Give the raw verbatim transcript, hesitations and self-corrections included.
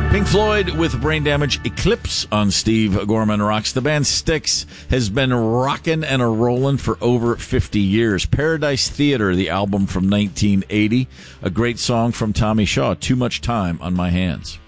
Pink Floyd with Brain Damage Eclipse on Steve Gorman Rocks. The band Styx has been rocking and a-rolling for over fifty years. Paradise Theater, the album from nineteen eighty. A great song from Tommy Shaw, Too Much Time on My Hands.